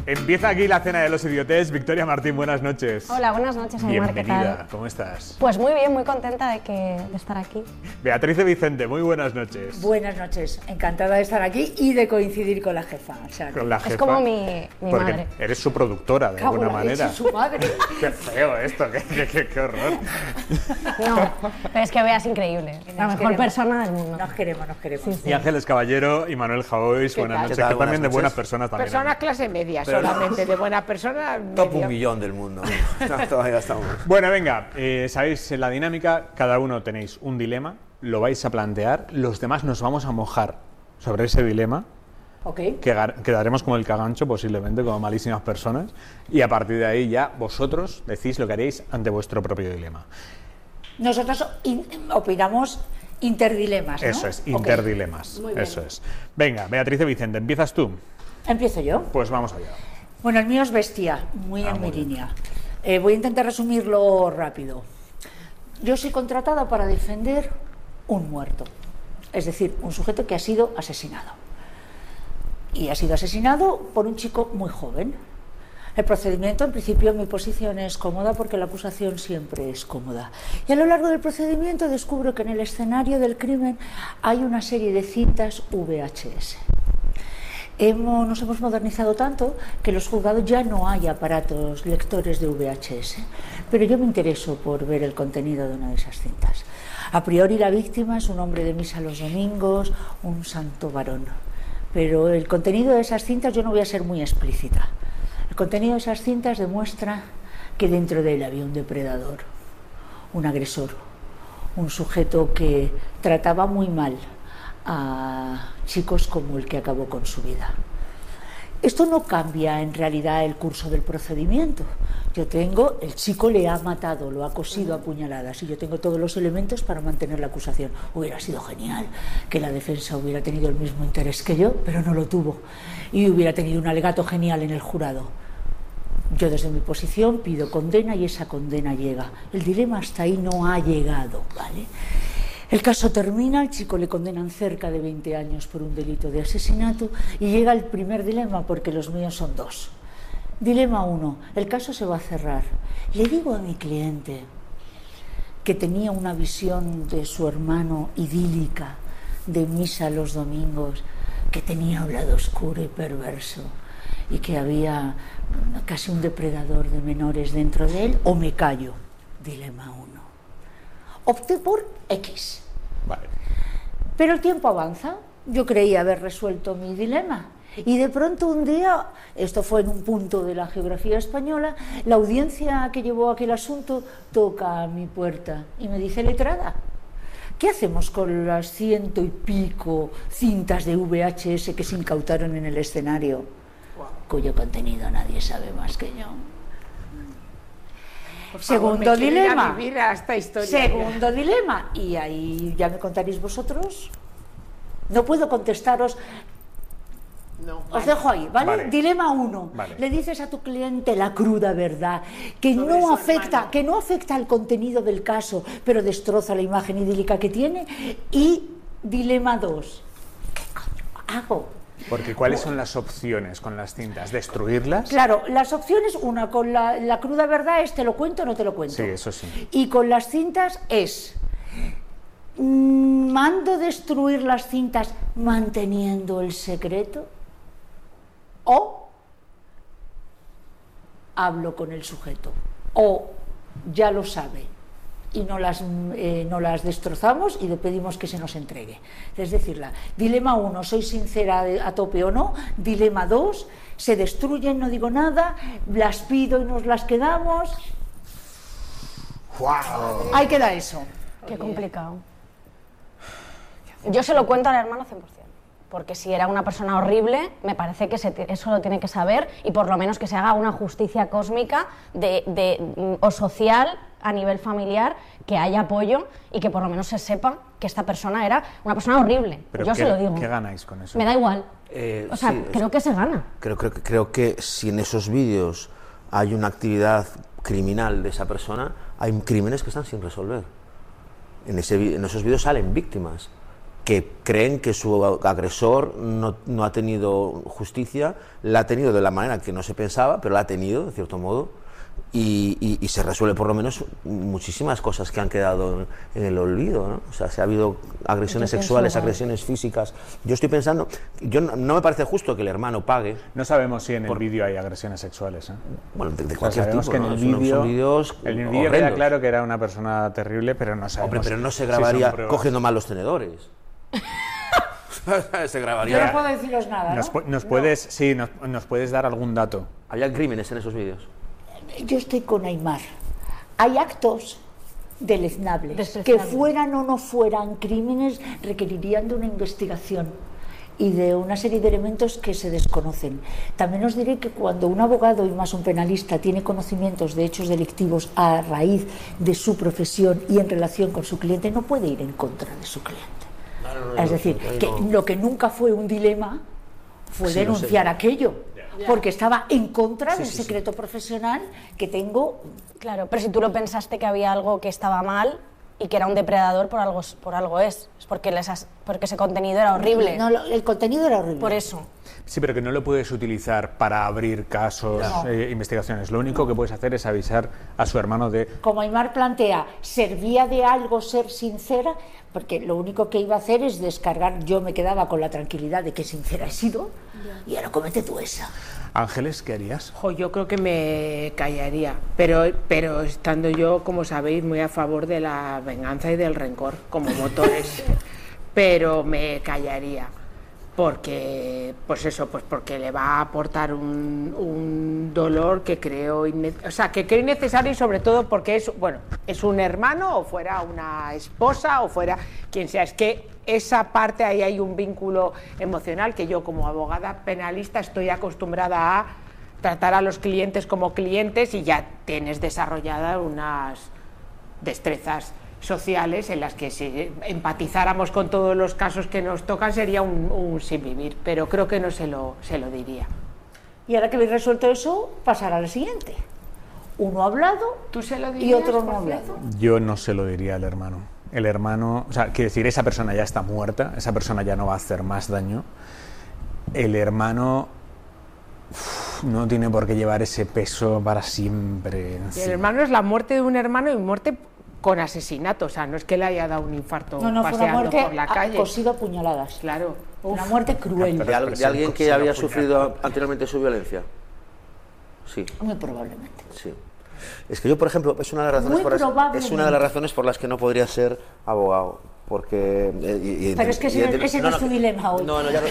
Empieza aquí la cena de los idiotes. Victoria Martín, buenas noches. Hola, buenas noches, Aymar. Bienvenida, ¿cómo estás? Pues muy bien, muy contenta de estar aquí. Beatriz de Vicente, muy buenas noches. Buenas noches, encantada de estar aquí y de coincidir con la jefa. O sea, Con la jefa. Es como mi porque madre. Eres su productora, de alguna manera. Es su madre. Qué feo esto, qué horror. No, pero es que Bea es increíble. La mejor persona del mundo. Nos queremos. Sí. Y Ángeles Caballero y Manuel Javois, buenas noches. tal? Que también de Buenas buenas noches. personas también. Personas clase media solamente, de buena persona. Top medio. 1 millón del mundo. No, todavía estamos. Bueno, venga, sabéis la dinámica, cada uno tenéis un dilema, lo vais a plantear, los demás nos vamos a mojar sobre ese dilema, Ok. quedaremos como el cagancho posiblemente, como malísimas personas, y a partir de ahí ya vosotros decís lo que haréis ante vuestro propio dilema. Nosotros opinamos interdilemas, ¿no? Eso es, Ok. interdilemas, Muy bien. eso es. Venga, Beatriz de Vicente, ¿empiezas tú? Empiezo yo. Pues vamos allá. Bueno, el mío es bestia, muy en muy mi bien. línea. Voy a intentar resumirlo rápido. Yo soy contratada para defender un muerto, es decir, un sujeto que ha sido asesinado. Y ha sido asesinado por un chico muy joven. El procedimiento, en principio, mi posición es cómoda porque la acusación siempre es cómoda. Y a lo largo del procedimiento descubro que en el escenario del crimen hay una serie de cintas VHS. Nos hemos modernizado tanto que en los juzgados ya no hay aparatos lectores de VHS, pero yo me intereso por ver el contenido de una de esas cintas. A priori la víctima es un hombre de misa los domingos, un santo varón, pero el contenido de esas cintas yo no voy a ser muy explícita. El contenido de esas cintas demuestra que dentro de él había un depredador, un agresor, un sujeto que trataba muy mal a chicos como el que acabó con su vida. Esto no cambia en realidad el curso del procedimiento. El chico le ha matado, lo ha cosido a puñaladas y yo tengo todos los elementos para mantener la acusación. Hubiera sido genial que la defensa hubiera tenido el mismo interés que yo, pero no lo tuvo y hubiera tenido un alegato genial en el jurado. Yo desde mi posición pido condena y esa condena llega. El dilema hasta ahí no ha llegado, ¿vale? El caso termina, al chico le condenan cerca de 20 años por un delito de asesinato y llega el primer dilema, porque los míos son dos. Dilema 1, el caso se va a cerrar. Le digo a mi cliente que tenía una visión de su hermano idílica, de misa los domingos, que tenía un lado oscuro y perverso y que había casi un depredador de menores dentro de él, o me callo. Dilema 1. Opté por X. Vale. Pero el tiempo avanza. Yo creía haber resuelto mi dilema. Y de pronto un día, esto fue en un punto de la geografía española, la audiencia que llevó aquel asunto toca a mi puerta y me dice: letrada, ¿qué hacemos con las 100 y pico cintas de VHS que se incautaron en el escenario, cuyo contenido nadie sabe más que yo? Por favor, Segundo me quiero ir a dilema. vivir a esta historia. Segundo dilema. Y ahí ya me contaréis vosotros. No puedo contestaros. No, Os vale. dejo ahí, ¿vale? Vale. Dilema 1. Vale. Le dices a tu cliente la cruda verdad, que Sobre no su afecta, hermano. que no afecta al contenido del caso, pero destroza la imagen idílica que tiene. Y dilema 2. ¿Qué coño hago? Porque ¿cuáles son las opciones con las cintas? ¿Destruirlas? Claro, las opciones, una con la cruda verdad es: te lo cuento o no te lo cuento. Sí, eso sí. Y con las cintas es: mando destruir las cintas manteniendo el secreto, o hablo con el sujeto, o ya lo sabe y no las destrozamos y le pedimos que se nos entregue. Es decir, dilema 1, soy sincera a tope o no. Dilema 2, se destruyen, no digo nada, las pido y nos las quedamos. ¡Wow! Ahí queda eso. Qué complicado. Yo se lo cuento al hermano 100%. Porque si era una persona horrible, me parece que eso lo tiene que saber y por lo menos que se haga una justicia cósmica o social a nivel familiar, que haya apoyo y que por lo menos se sepa que esta persona era una persona horrible. Pero yo se lo digo. ¿qué ganáis con eso? Me da igual. O sea, Sí, creo que se gana. Creo que si en esos vídeos hay una actividad criminal de esa persona, hay crímenes que están sin resolver. En esos vídeos salen víctimas que creen que su agresor no ha tenido justicia, la ha tenido de la manera que no se pensaba, pero la ha tenido, de cierto modo, y se resuelve por lo menos muchísimas cosas que han quedado en el olvido, ¿no? O sea, si ha habido agresiones sexuales, agresiones físicas. Yo estoy pensando, no me parece justo que el hermano pague. No sabemos si en el vídeo hay agresiones sexuales, ¿eh? Bueno, de O sea, cualquier sabemos tipo, que en ¿no? el Son vídeo, vídeos en el vídeo queda horrendos. claro que era una persona terrible, pero no sabemos. Hombre, pero no se si grabaría son pruebas. cogiendo mal los tenedores. Se Yo grabaría. no puedo deciros nada, ¿no? Nos puedes dar algún dato. Había crímenes en esos vídeos. Yo estoy con Aimar. Hay actos deleznables. Despreciables. Que fueran o no fueran crímenes, requerirían de una investigación y de una serie de elementos que se desconocen. También os diré que cuando un abogado y más un penalista tiene conocimientos de hechos delictivos a raíz de su profesión y en relación con su cliente, no puede ir en contra de su cliente. Es decir, que lo que nunca fue un dilema fue Sí, lo denunciar sé. aquello, porque estaba en contra del secreto profesional que tengo. Claro, pero si tú lo pensaste que había algo que estaba mal y que era un depredador, por algo es porque ese contenido era horrible. No, el contenido era horrible. Por eso. Sí, pero que no lo puedes utilizar para abrir casos, investigaciones. Lo único que puedes hacer es avisar a su hermano de... Como Aimar plantea, ¿servía de algo ser sincera? Porque lo único que iba a hacer es descargar, yo me quedaba con la tranquilidad de que sincera he sido, y ahora comete tú esa. Ángeles, ¿qué harías? Yo creo que me callaría, pero estando yo, como sabéis, muy a favor de la venganza y del rencor como motores, pero me callaría. Porque, porque le va a aportar un dolor que creo innecesario, y sobre todo porque es un hermano, o fuera una esposa, o fuera quien sea. Es que esa parte, ahí hay un vínculo emocional que yo, como abogada penalista, estoy acostumbrada a tratar a los clientes como clientes, y ya tienes desarrolladas unas destrezas sociales en las que si empatizáramos con todos los casos que nos tocan sería un sinvivir, pero creo que no se lo diría. Y ahora que habéis resuelto eso, pasar a la siguiente. Uno ha hablado ¿Tú se lo y dirías, otro no por ha hablado. cierto? Yo no se lo diría al hermano. El hermano, o sea, quiero decir, esa persona ya está muerta, esa persona ya no va a hacer más daño. El hermano no tiene por qué llevar ese peso para siempre Y el encima. hermano es la muerte de un hermano, y muerte con asesinato, o sea, no es que le haya dado un infarto No, fue una paseando muerte por la calle. cosido a puñaladas. Claro. Una muerte cruel. ¿De alguien que había sufrido anteriormente su violencia? Sí, Muy probablemente. sí. Es que yo, por ejemplo, es una de las razones, por las que no podría ser abogado. Porque... Pero es que ese no es tu dilema hoy. No, ya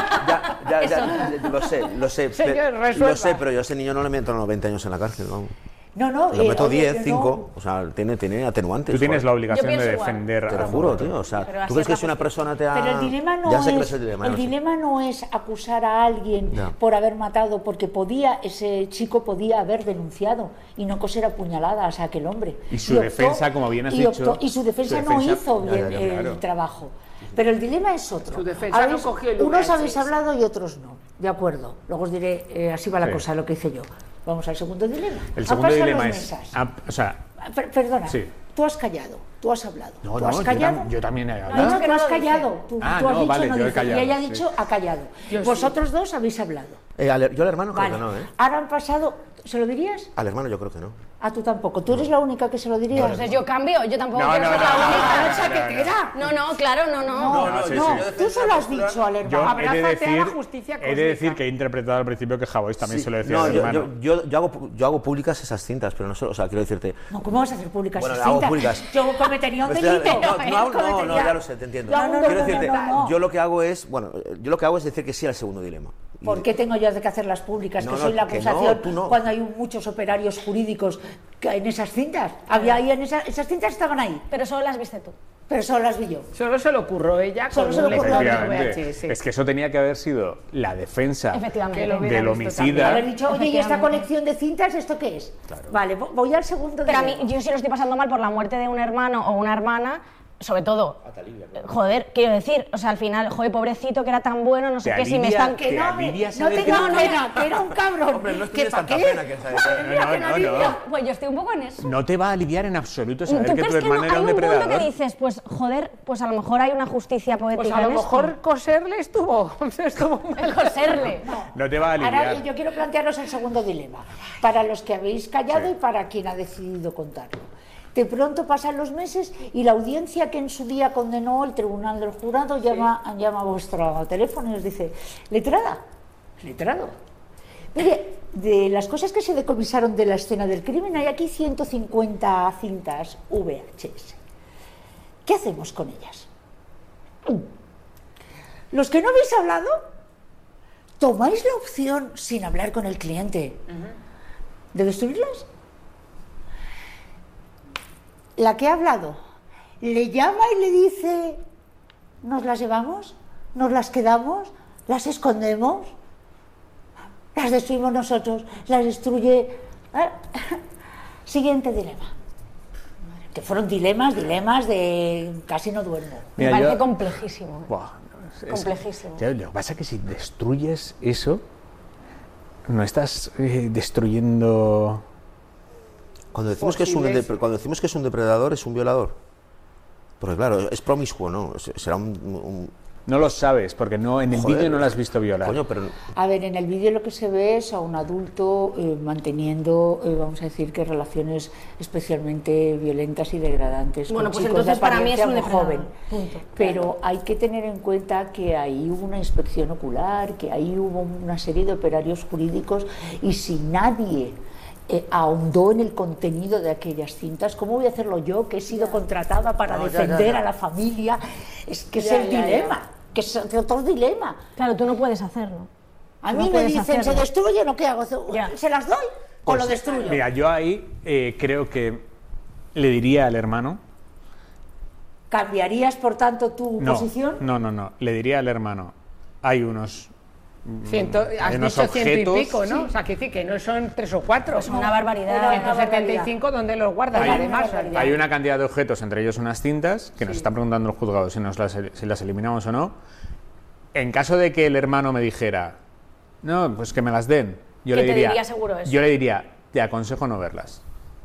lo sé. Señor, Lo resuelva. sé, pero yo a ese niño no le meto 90 años en la cárcel, ¿no? No, Lo meto oye, 10, 5, o sea, tiene atenuantes. Tú tienes la joder. obligación Yo de pienso igual. defender Te lo a juro, tío, o sea, Pero así ¿tú crees es que la si una persona te ha... Pero el dilema no ya sé que es, es el dilema, el ya lo sé. dilema no es acusar a alguien Ya. por haber matado, porque ese chico podía haber denunciado y no coser a puñaladas a aquel hombre. Y su defensa, como bien has dicho, y su defensa su no defensa- hizo bien ya, el claro. trabajo. Pero el dilema es otro. Su defensa no cogió el Unos VHS. habéis hablado y otros no. De acuerdo. Luego os diré, así va la Sí. cosa, lo que hice yo. Vamos al segundo dilema. El Ha segundo pasado dilema los es... mesas. o sea, Perdona, Sí. tú has callado, tú has hablado. no, ¿Tú has no, callado? yo también he No, hablado. no, que tú no has lo dice. callado. Tú Ah, has no, dicho vale, no yo he dice. callado, Y ella ha sí. dicho ha callado. Yo sí. Vosotros dos habéis hablado. Yo al hermano creo Vale. que no, ¿eh? Ahora han pasado. ¿Se lo dirías? Al hermano yo creo que no. A tú tampoco. ¿Tú eres la única que se lo diría? Entonces yo cambio, yo tampoco No, quiero no, ser no, la no, única. no, ¡La chaquetera! No, claro, no. No, sí, sí. Tú se lo has dicho al hermano. Yo he de Abrázate a la decir, justicia he de cósmica. decir que he interpretado al principio que Javois también Sí. se lo decía No, al hermano. yo hago públicas esas cintas, pero no sé, o sea, quiero decirte... No, ¿cómo vas a hacer públicas Bueno, esas hago cintas? públicas. Yo cometería un Me estoy- delito. no, ya lo sé, te entiendo. No, Quiero decirte, no. yo lo que hago es, yo lo que hago es decir que sí al segundo dilema. Y- ¿Por qué tengo yo que hacerlas públicas? No, que no, soy la que no, acusación tú no. cuando hay muchos operarios jurídicos que en esas cintas. Había ahí esas cintas estaban ahí, Pero solo las viste tú. pero solo las vi yo. Solo se le ocurrió ella Solo con se un le ocurrió a lector ella. de Efectivamente. VHS. Es que eso tenía que haber sido la defensa Efectivamente. Que lo hubiera del visto homicida. Haber dicho, oye, ¿y esta Efectivamente. colección de cintas, esto qué es? Vale, voy al segundo Pero a mí, dilema. yo sí lo estoy pasando mal por la muerte de un hermano o una hermana, sobre todo, joder, quiero decir, o sea, al final, joder, pobrecito, que era tan bueno, no sé Te qué, si me alivia- están... te Que no, alivia no saber que tengas no- pena, que era un cabrón. Hombre, no ¿Que tienes pa' tanta qué? pena que No. Pues yo estoy un poco en eso. No te va a aliviar en absoluto ¿Tú saber que crees tu que hermano no? era Hay un un punto depredador. que dices, pues joder, pues a lo mejor hay una justicia poética Pues a lo en mejor coserle estuvo mal. esto. El coserle. No te va a aliviar. Ahora yo quiero plantearos el segundo dilema, para los que habéis callado Sí. y para quien ha decidido contarlo. De pronto pasan los meses y la audiencia que en su día condenó el tribunal del jurado llama a vuestro teléfono y os dice, letrada, letrado. Mire, de las cosas que se decomisaron de la escena del crimen hay aquí 150 cintas VHS. ¿Qué hacemos con ellas? Los que no habéis hablado, tomáis la opción sin hablar con el cliente de destruirlas. La que ha hablado le llama y le dice, ¿nos las llevamos? ¿Nos las quedamos? ¿Las escondemos? Las destruimos nosotros, las destruye... Siguiente dilema. Que fueron dilemas de casi no duermo. Me Mira, parece yo- complejísimo. Buah, Complejísimo. Ya, lo que pasa es que si destruyes eso, no estás destruyendo... Cuando decimos, cuando decimos que es un depredador, es un violador. Porque claro, es promiscuo, ¿no? Será No lo sabes, porque no en el Joder, vídeo no lo has visto violar. Coño, pero A ver, en el vídeo lo que se ve es a un adulto manteniendo, vamos a decir, que relaciones especialmente violentas y degradantes. Bueno, con pues chicos de entonces para mí es apariencia un muy depredador. joven. Punto. Pero hay que tener en cuenta que ahí hubo una inspección ocular, que ahí hubo una serie de operarios jurídicos y si nadie ahondó en el contenido de aquellas cintas, ¿cómo voy a hacerlo yo, que he sido contratada para defender a la familia? Es que es el dilema, que es otro dilema. Claro, tú no puedes hacerlo. A No mí me puedes dicen, hacerlo. ¿se destruyen o qué hago? Ya. ¿Se las doy o lo destruyo? Mira, yo ahí creo que le diría al hermano... ¿Cambiarías, por tanto, tu posición? No. Le diría al hermano, hay unos... Has unos dicho ciento objetos, y pico, ¿no? O sea, que sí, que no son 3 o 4. Es una barbaridad. 175, ¿dónde los guardas? Hay- Además, Hay una cantidad de objetos, entre ellos unas cintas, que nos está preguntando el juzgado si las eliminamos o no. En caso de que el hermano me dijera, no, pues que me las den, yo Que le te diría, diría seguro eso. yo le diría, te aconsejo no verlas.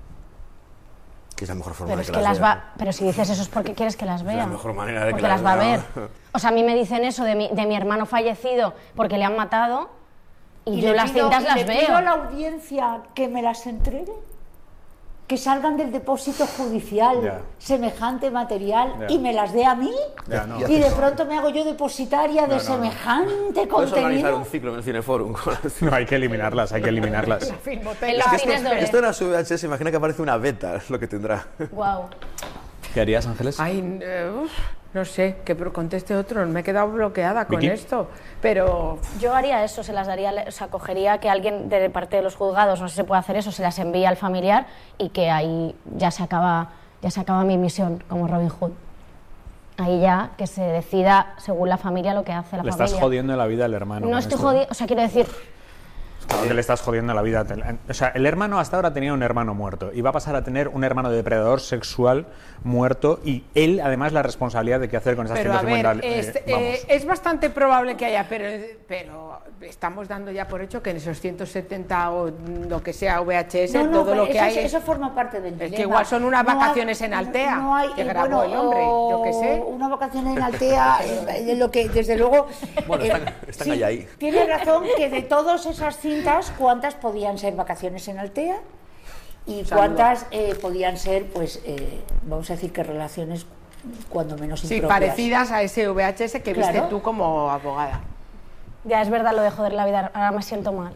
que es la mejor forma Pero de es que que las las vea. va... Pero si dices eso es porque quieres que las vea. la mejor manera de que porque las las va a vea. ver. O sea, a mí me dicen eso de mi hermano fallecido porque le han matado y yo le las pido- cintas y las le veo. pido a la audiencia que me las entregue, que salgan del depósito judicial Ya. semejante material Ya. y me las dé a mí. Ya, no. Y de pronto me hago yo depositaria de semejante Puedes organizar contenido. un ciclo en el Cineforum. No, hay que eliminarlas, hay que eliminarlas. En los Esto, cines de esto en la VHS, imagina que aparece una beta, es lo que tendrá. Wow. ¿Qué harías, Ángeles? Ay, no sé, que conteste otro. Me he quedado bloqueada con Vicky. esto. Pero Yo haría eso, se las daría, o sea, cogería que alguien de parte de los juzgados, no sé si se puede hacer eso, se las envía al familiar y que ahí ya se acaba mi misión como Robin Hood. Ahí ya que se decida según la familia lo que hace la Le familia. estás jodiendo la vida al hermano. No con estoy esto. jodiendo, o sea, quiero decir, Claro que le estás jodiendo la vida. O sea, el hermano hasta ahora tenía un hermano muerto y va a pasar a tener un hermano depredador sexual muerto y él, además, la responsabilidad de qué hacer con esas Pero a 150... ver, vamos. es bastante probable que haya, pero estamos dando ya por hecho que en esos 170 o lo que sea VHS, No, no, todo pero lo que eso, hay... eso forma parte del dilema. que igual son unas No hay- vacaciones en Altea, no hay- que grabó el hombre, yo qué sé. Una vacación en Altea, de lo que desde luego... Bueno, están sí, ahí. Tiene razón que de todas esas cintas, ¿cuántas podían ser vacaciones en Altea? Y cuántas podían ser, pues, vamos a decir que relaciones cuando menos Sí, impropias. parecidas a ese VHS que viste Claro. tú como abogada. ya es verdad lo de joder la vida, ahora me siento mal.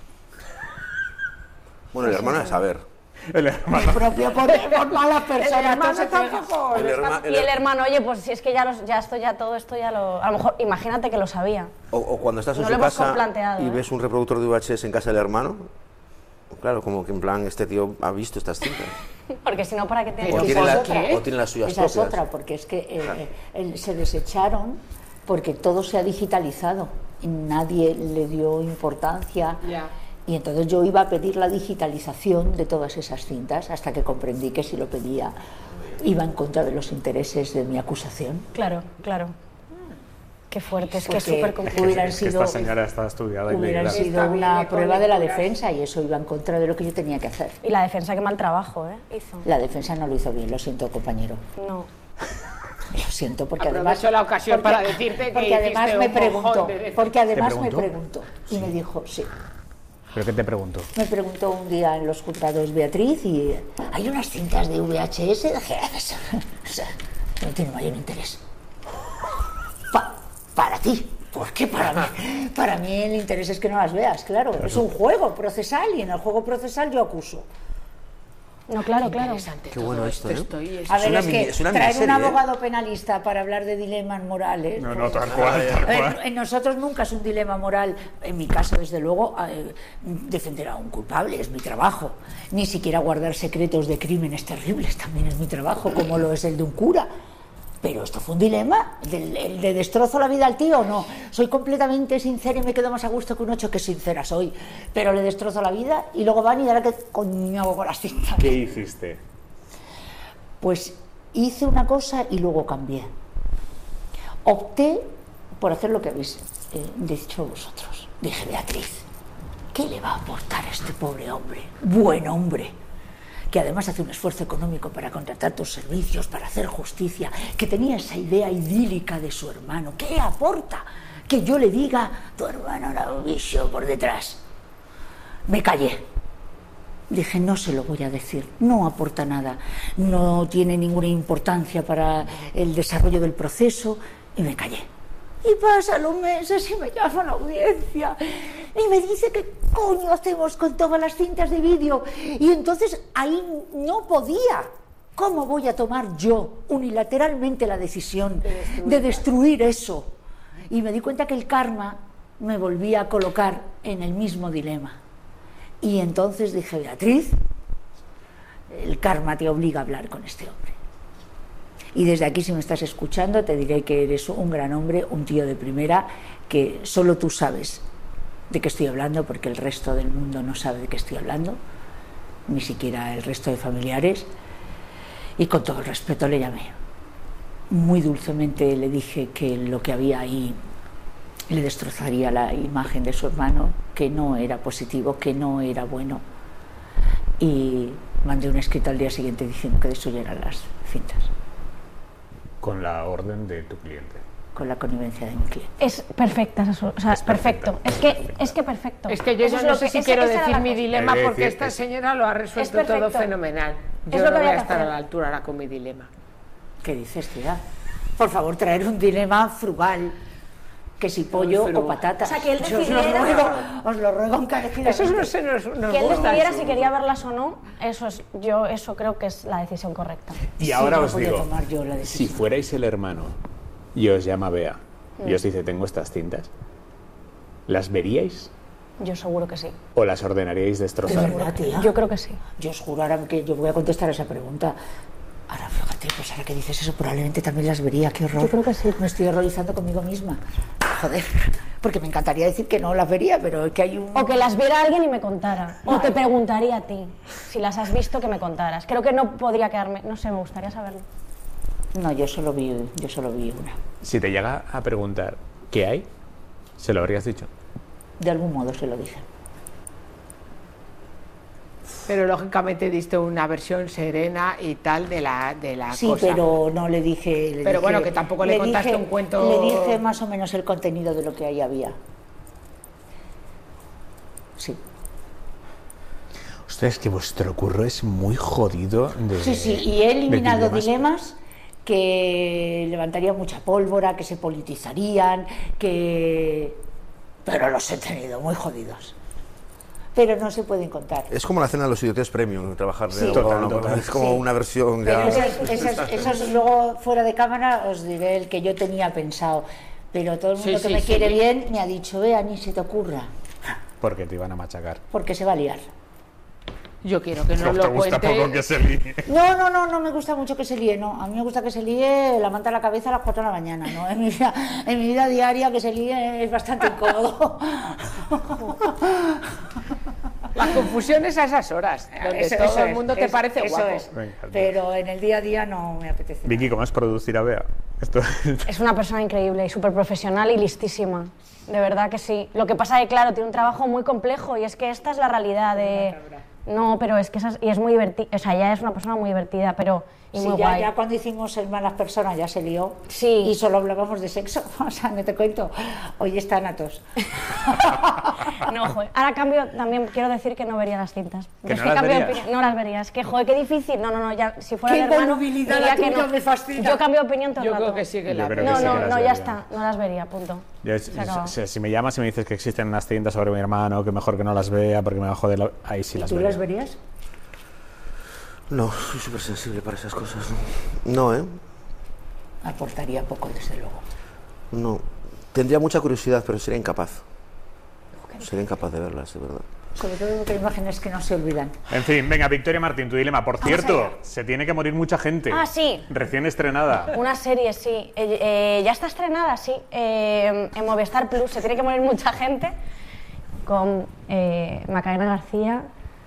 Bueno, el hermano es saber. El hermano. Propio por malas personas. entonces, tampoco. Y el hermano, oye, pues si es que todo esto ya lo... A lo mejor, imagínate que lo sabía. O cuando estás en No su lo hemos casa planteado, y ¿eh? ves un reproductor de VHS en casa del hermano, claro, como que en plan, este tío ha visto estas cintas. Porque si no, ¿para qué te Pero O esa tiene, es la- otra. o tiene las suyas Esa es propias. otra, porque es que se desecharon porque todo se ha digitalizado y nadie le dio importancia. Ya. Y entonces yo iba a pedir la digitalización de todas esas cintas hasta que comprendí que si lo pedía iba en contra de los intereses de mi acusación. Claro, claro. Qué fuerte, es que es Porque súper complicado. hubieran Es que sido, esta señora está estudiada y hubieran leída. sido Está bien una de prueba de la lecturas. defensa y eso iba en contra de lo que yo tenía que hacer. Y la defensa, qué mal trabajo, hizo. La defensa no lo hizo bien, lo siento, compañero. No. Lo siento, porque Aprovecho la ocasión para decirte que porque además hiciste me un mojón preguntó, de defensa. porque además ¿Te me preguntó? preguntó y me dijo, sí. ¿Pero qué te pregunto? Me preguntó un día en los juzgados Beatriz y hay unas cintas de VHS, dije, o sea, no tiene mayor interés. Para ti, ¿por qué para mí? Para mí el interés es que no las veas, claro. Es un juego procesal y en el juego procesal yo acuso. No, claro, claro. Interesante Qué todo bueno esto, ¿eh? A ver, una es que es una traer un miniserie, ¿eh? abogado penalista para hablar de dilemas morales... No, pues, tal cual, tal a ver, cual. en nosotros nunca es un dilema moral, en mi caso, desde luego, defender a un culpable, es mi trabajo. Ni siquiera guardar secretos de crímenes terribles, también es mi trabajo, como lo es el de un cura. Pero esto fue un dilema, ¿el de destrozo la vida al tío o no? Soy completamente sincera y me quedo más a gusto que un 8 que sincera soy. Pero le destrozo la vida y luego van y ahora que coño hago con las cintas. ¿Qué hiciste? Pues hice una cosa y luego cambié. Opté por hacer lo que habéis dicho vosotros. Dije, Beatriz, ¿qué le va a aportar a este pobre hombre? Buen hombre, que además hace un esfuerzo económico para contratar tus servicios, para hacer justicia, que tenía esa idea idílica de su hermano. ¿Qué aporta? Que yo le diga, tu hermano era un bicho por detrás. Me callé. Dije, no se lo voy a decir, no aporta nada, no tiene ninguna importancia para el desarrollo del proceso, y me callé. Y pasan los meses y me llaman a audiencia y me dice qué coño hacemos con todas las cintas de vídeo. Y entonces ahí no podía. ¿Cómo voy a tomar yo unilateralmente la decisión de destruir eso? Y me di cuenta que el karma me volvía a colocar en el mismo dilema. Y entonces dije, Beatriz, el karma te obliga a hablar con este hombre. Y desde aquí, si me estás escuchando, te diré que eres un gran hombre, un tío de primera, que solo tú sabes de qué estoy hablando, porque el resto del mundo no sabe de qué estoy hablando, ni siquiera el resto de familiares. Y con todo el respeto le llamé. Muy dulcemente le dije que lo que había ahí le destrozaría la imagen de su hermano, que no era positivo, que no era bueno. Y mandé un escrito al día siguiente diciendo que destruyeran las cintas. Con la orden de tu cliente. Con la connivencia de mi cliente. Es perfecta, o sea, Es perfecto. perfecta. Es que perfecto. Es que yo Eso ya es no lo sé que- si esa- quiero esa era decir la mi cosa. dilema He de porque decir, esta es- señora lo ha resuelto todo perfecto. fenomenal. Es Yo lo no que voy había a que estar hacer. a la altura ahora con mi dilema. ¿Qué dices, tía? Por favor, traer un dilema frugal. Que si pollo frugal. o patata. O sea, que él Yo decidiera- os lo ruego encarecidamente. Eso no se nos Que él gusta. decidiera si quería verlas o no, eso creo que es la decisión correcta. Y Sí, ahora no os podía digo, tomar yo la si decisión. fuerais el hermano y os llama Bea y os dice, tengo estas cintas, ¿las veríais Yo seguro que sí. o las ordenaríais De destrozar? verdad, tía. Yo creo que sí. Yo os juro ahora que yo voy a contestar esa pregunta. Ahora, fíjate, pues ahora que dices eso, probablemente también las vería. Qué horror. Yo creo que sí. Me estoy horrorizando conmigo misma. Joder, porque me encantaría decir que no las vería, pero es que hay un... O que las viera alguien y me contara. O te preguntaría a ti. Si las has visto, que me contaras. Creo que no podría quedarme. No sé, me gustaría saberlo. No, yo solo vi una. Si te llega a preguntar qué hay, ¿se lo habrías dicho? De algún modo se lo dije. Pero lógicamente diste una versión serena y tal de la Sí, cosa. pero no le dije... Pero bueno, que tampoco le contaste dije- un cuento- Le dije más o menos el contenido de lo que ahí había. Sí. Ostras, es que vuestro curro es muy jodido de... Sí, sí, y he eliminado de dilemas que levantarían mucha pólvora, que se politizarían, que... Pero los he tenido muy jodidos. Pero no se pueden contar. Es como la cena de los idiotas premium, trabajar de Sí. abogado, ¿no? Total. Es como Sí. una versión ya... Pero esos luego fuera de cámara os diré el que yo tenía pensado. Pero todo el mundo Sí, que sí, me sí. quiere bien me ha dicho, vea, ni se te ocurra, Porque te iban a machacar. porque se va a liar. Yo quiero que nos lo cuente. se líe. No me gusta mucho que se líe, no. A mí me gusta que se líe la manta a la cabeza a las 4 de la mañana, ¿no? En mi vida diaria que se líe es bastante incómodo. La confusión es a esas horas, donde Eso todo el es, mundo te parece eso guapo. es. Venga, Pero en el día a día no me apetece. Vicky, ¿cómo es producir a Bea? Esto... Es una persona increíble y súper profesional y listísima. De verdad que sí. Lo que pasa es que, claro, tiene un trabajo muy complejo y es que esta es la realidad de... No, pero es que y es muy divertida. O sea, ella es una persona muy divertida, pero... Y Sí, muy ya, guay. ya cuando hicimos el Malas Personas ya se lió. Sí. Y solo hablábamos de sexo. O sea, no te cuento. Hoy está Natos. No, joder. Ahora cambio, también quiero decir que no vería las cintas. ¿Que Yo no es las cambio de verías? opinión. No las vería. Es que, joder, qué difícil. No, ya, si fuera Qué el hermano, volubilidad diría la que tuya, no. me fascina. Yo cambio de opinión todo el Yo rato. creo que sí que Yo la creo que No, sí que no, las no, ya vería. está. No las vería, punto. Yo, Se acabó. si me llamas y me dices que existen unas cintas sobre mi hermano, que mejor que no las vea porque me va a joder, ahí sí las ¿Tú vería. las verías? No, soy súper sensible para esas cosas. No, ¿eh? Aportaría poco, desde luego. No. Tendría mucha curiosidad, pero sería incapaz. Sería incapaz de verlas, de verdad. Sobre todo porque hay imágenes que no se olvidan. En fin, venga, Victoria Martín, tu dilema. Por cierto, allá. se tiene que morir mucha gente. Ah, sí. Recién estrenada. Una serie, sí. Ya está estrenada, sí. En Movistar Plus. Se tiene que morir mucha gente. Con Macarena García,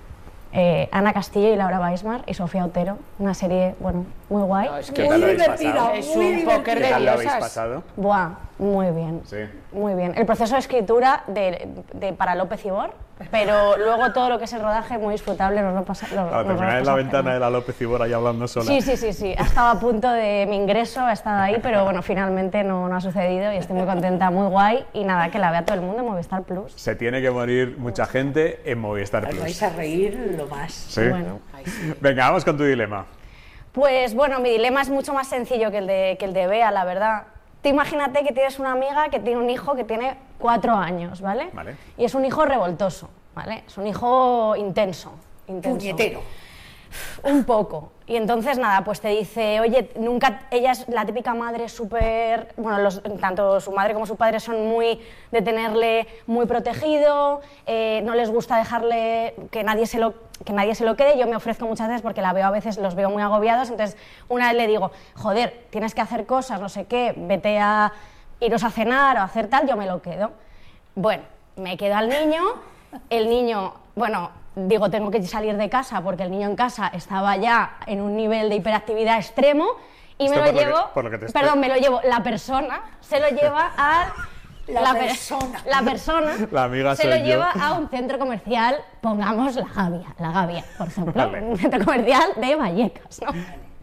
Ana Castillo y Laura Weismar y Sofía Otero. Una serie, bueno, muy guay. No, es ¿Qué que tal lo habéis divertida, pasado? es muy un divertida. póker ¿Qué de tal lo habéis diosas. pasado? Buah, muy bien. Sí. Muy bien. El proceso de escritura para López Ibor, pero luego todo lo que es el rodaje muy disfrutable. Nos lo pasa, Al terminar en la ventana de la López Ibor ahí hablando sola. Sí. Ha estado a punto de mi ingreso, ha estado ahí, pero bueno, finalmente no ha sucedido y estoy muy contenta, muy guay. Y nada, que la vea todo el mundo en Movistar Plus. Se tiene que morir mucha gente en Movistar Os Plus. vais a reír lo más. Sí. Bueno. Venga, vamos con tu dilema. Pues bueno, mi dilema es mucho más sencillo que el de Bea, la verdad. Tú imagínate que tienes una amiga que tiene un hijo que tiene 4 años, ¿vale? Vale. Y es un hijo revoltoso, ¿vale? Es un hijo intenso. Puñetero. Un poco. Y entonces, nada, pues te dice, oye, ella es la típica madre súper, bueno, tanto su madre como su padre son muy de tenerle muy protegido, no les gusta dejarle que nadie se lo quede. Yo me ofrezco muchas veces porque a veces los veo muy agobiados, entonces una vez le digo, joder, tienes que hacer cosas, no sé qué, vete a iros a cenar o a hacer tal, yo me lo quedo. Bueno, me quedo al niño, el niño, bueno, digo, tengo que salir de casa porque el niño en casa estaba ya en un nivel de hiperactividad extremo y Esto me lo por lo que- llevo, por lo que te perdón, me lo llevo, la persona se lo lleva a La per- persona. la persona La amiga se soy lo yo. lleva a un centro comercial, pongamos la Gavia, por ejemplo, Vale. un centro comercial de Vallecas, ¿no?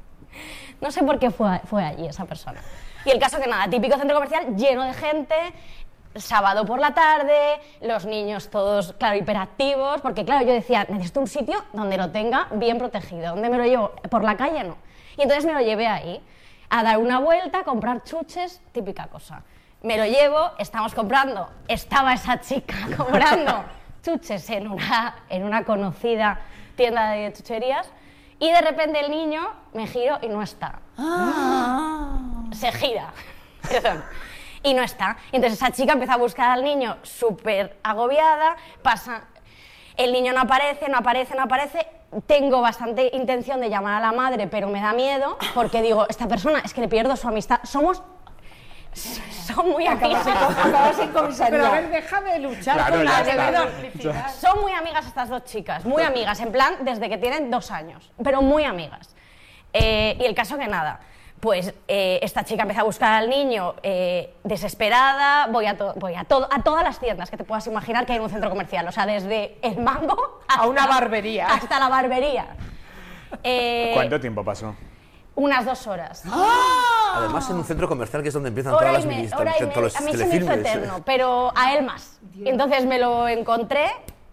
No sé por qué fue allí esa persona. Y el caso que nada, típico centro comercial lleno de gente, sábado por la tarde, los niños todos, claro, hiperactivos, porque claro, yo decía, necesito un sitio donde lo tenga bien protegido, donde me lo llevo, por la calle no. Y entonces me lo llevé ahí, a dar una vuelta, a comprar chuches, típica cosa. Me lo llevo, estaba esa chica comprando chuches en una conocida tienda de chucherías, y de repente el niño, me giro y no está. Se gira, perdón, y no está. Y entonces esa chica empieza a buscar al niño súper agobiada, el niño no aparece, tengo bastante intención de llamar a la madre, pero me da miedo, porque digo, esta persona, es que le pierdo su amistad, son muy amigas. Acabas en comisaría. Pero a ver, deja de luchar Claro, con ya la está. debida complicidad. Son muy amigas estas dos chicas, muy amigas, en plan desde que tienen 2 años, pero muy amigas. Y el caso que nada, pues esta chica empieza a buscar al niño desesperada, voy a todas las tiendas que te puedas imaginar que hay en un centro comercial, o sea, desde el Mango A una barbería. hasta la barbería. ¿Cuánto tiempo pasó? Unas 2 horas. Además, en un centro comercial que es donde empiezan Hora todas y las media, hora y todos media. los A mí se me hizo telefilmes. eterno, pero a él más. Y entonces me lo encontré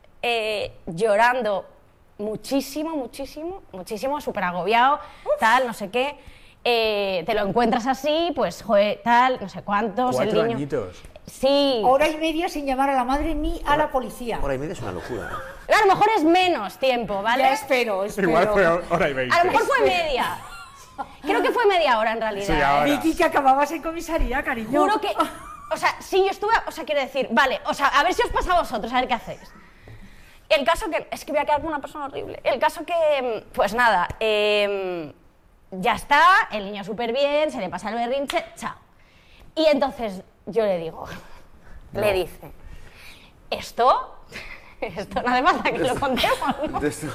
llorando muchísimo, súper agobiado, tal, no sé qué. Te lo encuentras así, pues, joder, tal, no sé cuántos, el 4 niño... añitos. Sí, Hora y media sin llamar a la madre ni a la policía. Hora y media es una locura. a lo mejor es menos tiempo, ¿vale? Ya espero. Igual fue hora y 20. A lo mejor fue media. Creo que fue media hora en realidad. Sí, ahora. Vicky, que acababas en comisaría, cariño. Juro que... O sea, sí, yo estuve... O sea, quiero decir, vale, o sea, a ver si os pasa a vosotros, a ver qué hacéis. El caso que... Es que voy a quedar como una persona horrible. El caso que... Pues nada, ya está, el niño súper bien, se le pasa el berrinche, chao. Y entonces yo le digo... Le dice... Esto Esto no hace falta que lo contemos, ¿no?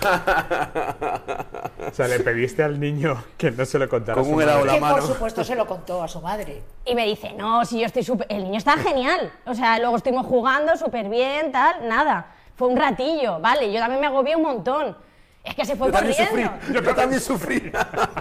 O sea, le pediste al niño que no se lo contara a su ¿Cómo era madre. la Que mano? por supuesto se lo contó a su madre. Y me dice, no, si yo estoy súper... El niño está genial. O sea, luego estuvimos jugando súper bien, tal, nada. Fue un ratillo, vale, yo también me agobié un montón. Es que se fue corriendo. Yo también sufrí.